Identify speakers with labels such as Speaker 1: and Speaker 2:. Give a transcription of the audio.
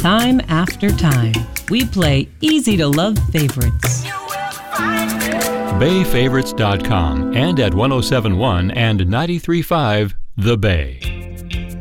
Speaker 1: time after time. We play easy-to-love favorites.
Speaker 2: BayFavorites.com and at 107.1 and 93.5 The Bay.